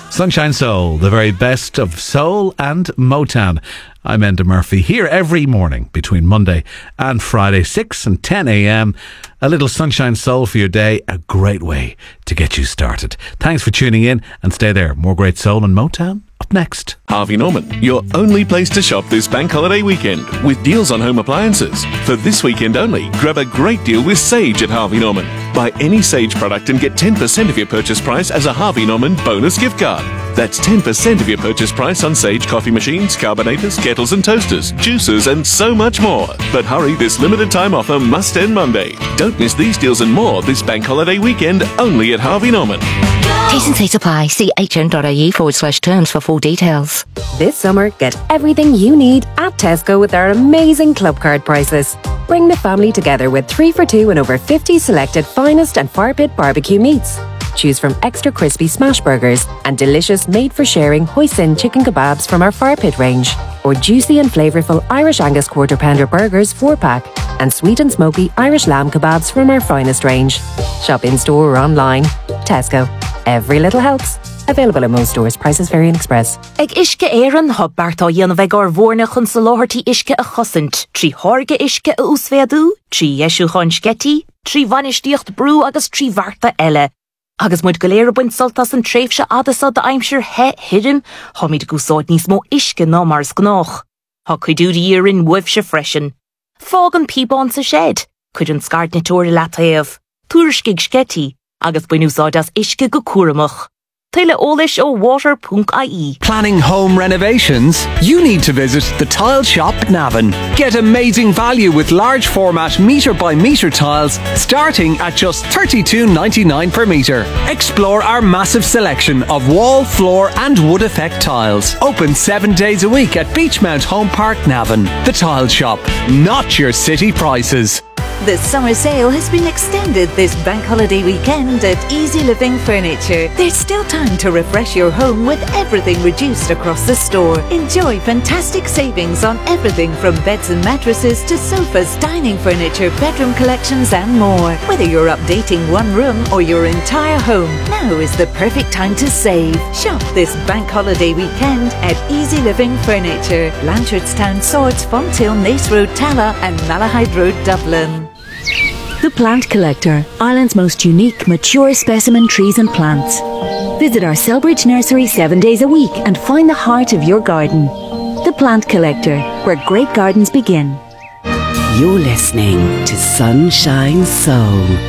Sunshine Soul, the very best of soul and Motown. I'm Enda Murphy, here every morning between Monday and Friday, 6 and 10 a.m. A little Sunshine Soul for your day, a great way to get you started. Thanks for tuning in and stay there. More great soul and Motown up next. Harvey Norman, your only place to shop this bank holiday weekend with deals on home appliances. For this weekend only, grab a great deal with Sage at Harvey Norman. Buy any Sage product and get 10% of your purchase price as a Harvey Norman bonus gift card. That's 10% of your purchase price on Sage coffee machines, carbonators, kettles and toasters, juicers and so much more. But hurry, this limited time offer must end Monday. Don't miss these deals and more this bank holiday weekend only at Harvey Norman. T&Cs apply. See hn.ie/terms for full details. This summer, get everything you need at Tesco with our amazing club card prices. Bring the family together with 3 for 2 and over 50 selected finest and fire pit barbecue meats. Choose from extra crispy smash burgers and delicious made-for-sharing hoisin chicken kebabs from our fire pit range, or juicy and flavourful Irish Angus quarter pounder burgers 4-pack, and sweet and smoky Irish lamb kebabs from our finest range. Shop in-store or online. Tesco. Every little helps. Available at most stores. Prices vary in Express. Ag isce éireann tha bearta dhéanamh ag ar bhórna chun sa láthirtí isce a chosint, trí tháirge isce a úsfeadú, trí dheisiú chun scetti, trí bhainisteocht brú agus trí bharta eile. Agus muid go léir buint soltas an tréimhse adasa de aimsir hirim, ha míid gúsáid níos mó isce ná mars gnách. Ha cuidú díorin wibhse freisin. Fág an píbán sa shed, cuid an scart na tóir lataíomh, túriscig scetti, agus buinúsáid as isce go cuaramach. Taile ólis ó water.ie. Planning home renovations? You need to visit the Tile Shop Navan. Get amazing value with large format metre by metre tiles starting at just $32.99 per metre. Explore our massive selection of wall, floor and wood effect tiles. Open 7 days a week at Beachmount Home Park Navan. The Tile Shop, not your city prices. The summer sale has been extended this bank holiday weekend at Easy Living Furniture. There's still time to refresh your home with everything reduced across the store. Enjoy fantastic savings on everything from beds and mattresses to sofas, dining furniture, bedroom collections and more. Whether you're updating one room or your entire home, now is the perfect time to save. Shop this bank holiday weekend at Easy Living Furniture. Blanchardstown, Swords, Fonthill, Nace Road, Tala and Malahide Road, Dublin. The Plant Collector, Ireland's most unique, mature specimen trees and plants. Visit our Selbridge nursery 7 days a week and find the heart of your garden. The Plant Collector, where great gardens begin. You're listening to Sunshine Soul